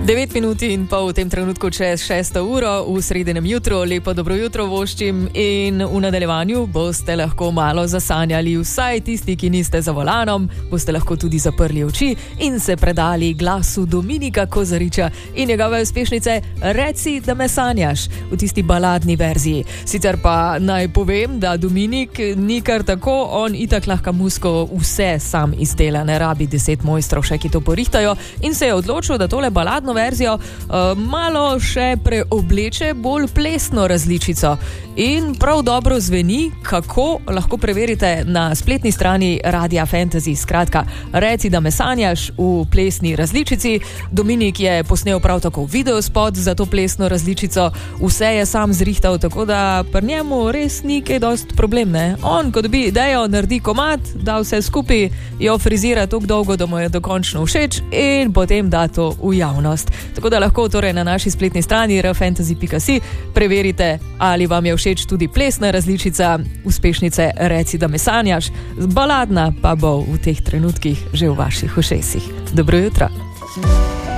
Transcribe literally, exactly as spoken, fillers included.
devet minut in pol v tem trenutku čez šesto uro v sredinem jutru. Lepo dobro jutro voščim in v nadaljevanju boste lahko malo zasanjali, vsaj tisti, ki niste za volanom, boste lahko tudi zaprli oči in se predali glasu Dominika Kozariča in njegove uspešnice Reci, da me sanjaš v tisti baladni verziji. Sicer pa naj povem, da Dominik ni kar tako, on itak lahko musko vse sam izdela, ne rabi deset mojstrov še, ki to porihtajo, in se je odločil, da tole baladno verzijo uh, malo še preobleče bolj plesno različico. In prav dobro zveni, kako lahko preverite na spletni strani Radia Fantasy. Skratka, Reci, da me sanjaš v plesni različici. Dominik je posnel prav tako videospot za to plesno različico, vse je sam zrihtal, tako da pri njemu res ni kaj dost problem, ne? On, ko dobi idejo, naredi komad, da vse skupaj, jo frizira tako dolgo, da mu je dokončno všeč in potem da to v javnost. Tako da lahko torej na naši spletni strani r fantasy pika si preverite, ali vam je všeč tudi plesna različica uspešnice Reci, da me sanjaš. Baladna pa bo v teh trenutkih že v vaših ušesih. Dobro jutro.